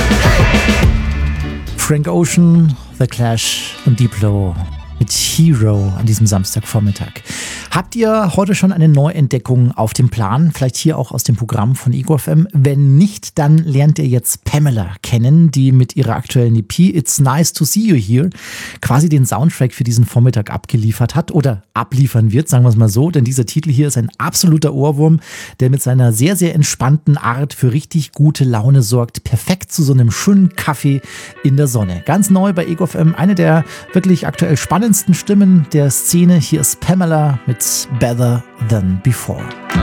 Frank Ocean, The Clash und Diplo mit Hero an diesem Samstagvormittag. Habt ihr heute schon eine Neuentdeckung auf dem Plan? Vielleicht hier auch aus dem Programm von Ego FM? Wenn nicht, dann lernt ihr jetzt Pamela kennen, die mit ihrer aktuellen EP It's Nice to See You Here quasi den Soundtrack für diesen Vormittag abgeliefert hat oder abliefern wird, sagen wir es mal so. Denn dieser Titel hier ist ein absoluter Ohrwurm, der mit seiner sehr, sehr entspannten Art für richtig gute Laune sorgt. Perfekt zu so einem schönen Kaffee in der Sonne. Ganz neu bei Ego FM, eine der wirklich aktuell spannendsten Stimmen der Szene. Hier ist Pamela mit Better Than Before.